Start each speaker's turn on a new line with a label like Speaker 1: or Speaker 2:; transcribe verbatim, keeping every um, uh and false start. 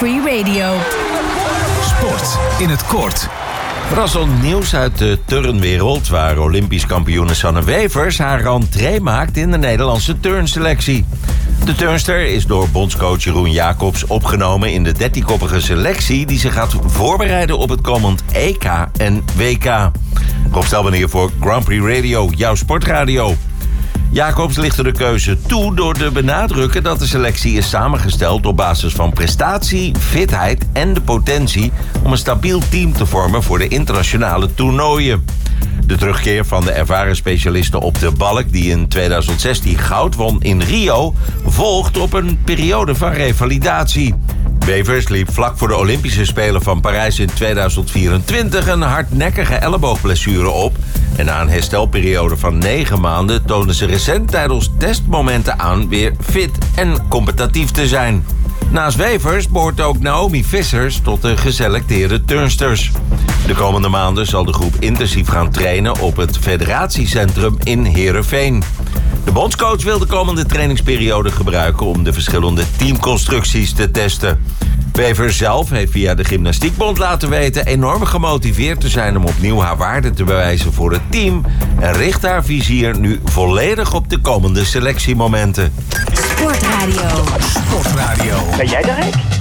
Speaker 1: Free Radio.
Speaker 2: Sport in het kort.
Speaker 3: Verrassend nieuws uit de turnwereld, waar Olympisch kampioene Sanne Wevers haar rentree maakt in de Nederlandse turnselectie. De turnster is door bondscoach Jeroen Jacobs opgenomen in de dertienkoppige selectie die zich gaat voorbereiden op het komend E K en W K. Rob Stelman hier voor Grand Prix Radio, jouw sportradio. Jacobs lichtte de keuze toe door te benadrukken dat de selectie is samengesteld op basis van prestatie, fitheid en de potentie om een stabiel team te vormen voor de internationale toernooien. De terugkeer van de ervaren specialisten op de balk die in tweeduizend zestien goud won in Rio volgt op een periode van revalidatie. Wevers liep vlak voor de Olympische Spelen van Parijs in tweeduizend vierentwintig een hardnekkige elleboogblessure op. En na een herstelperiode van negen maanden toonde ze recent tijdens testmomenten aan weer fit en competitief te zijn. Naast Wevers behoort ook Naomi Vissers tot de geselecteerde turnsters. De komende maanden zal de groep intensief gaan trainen op het federatiecentrum in Heerenveen. De bondscoach wil de komende trainingsperiode gebruiken om de verschillende teamconstructies te testen. Wevers zelf heeft via de Gymnastiekbond laten weten enorm gemotiveerd te zijn om opnieuw haar waarde te bewijzen voor het team en richt haar vizier nu volledig op de komende selectiemomenten.
Speaker 1: Sportradio.
Speaker 2: Sportradio.
Speaker 4: Ben jij daar, Henk?